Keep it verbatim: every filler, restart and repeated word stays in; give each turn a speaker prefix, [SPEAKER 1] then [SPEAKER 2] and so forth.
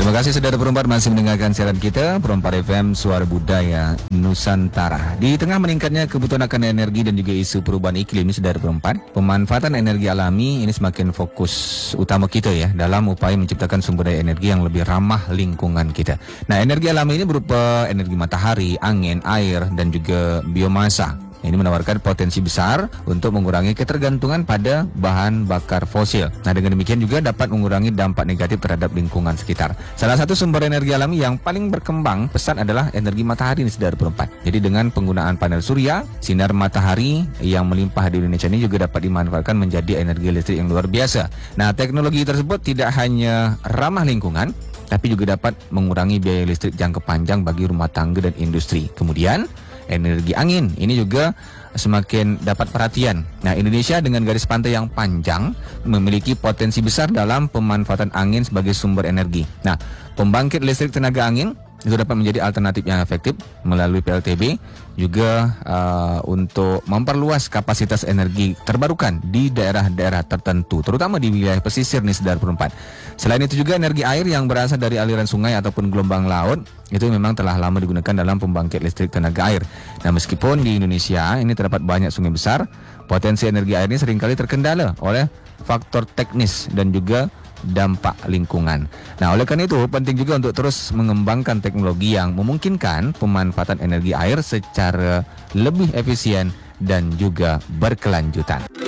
[SPEAKER 1] Terima kasih saudara Perempat masih mendengarkan siaran kita Perempat F M Suara Budaya Nusantara. Di tengah meningkatnya kebutuhan akan energi dan juga isu perubahan iklim, saudara Perempat, pemanfaatan energi alami ini semakin fokus utama kita ya dalam upaya menciptakan sumber daya energi yang lebih ramah lingkungan kita. Nah, energi alami ini berupa energi matahari, angin, air dan juga biomasa. Ini menawarkan potensi besar untuk mengurangi ketergantungan pada bahan bakar fosil. Nah, dengan demikian juga dapat mengurangi dampak negatif terhadap lingkungan sekitar. Salah satu sumber energi alami yang paling berkembang pesat adalah energi matahari ini, saudara Perempat. Jadi dengan penggunaan panel surya, sinar matahari yang melimpah di Indonesia ini juga dapat dimanfaatkan menjadi energi listrik yang luar biasa. Nah, teknologi tersebut tidak hanya ramah lingkungan, tapi juga dapat mengurangi biaya listrik jangka panjang bagi rumah tangga dan industri. Kemudian energi angin ini juga semakin dapat perhatian. Nah, Indonesia dengan garis pantai yang panjang memiliki potensi besar dalam pemanfaatan angin sebagai sumber energi. Nah, pembangkit listrik tenaga angin itu dapat menjadi alternatif yang efektif melalui P L T B juga uh, untuk memperluas kapasitas energi terbarukan di daerah-daerah tertentu, terutama di wilayah pesisir nih, saudara Perempat. Selain itu juga energi air yang berasal dari aliran sungai ataupun gelombang laut itu memang telah lama digunakan dalam pembangkit listrik tenaga air. Nah, meskipun di Indonesia ini terdapat banyak sungai besar, potensi energi air ini seringkali terkendala oleh faktor teknis dan juga dampak lingkungan. Nah, oleh karena itu penting juga untuk terus mengembangkan teknologi yang memungkinkan pemanfaatan energi air secara lebih efisien dan juga berkelanjutan.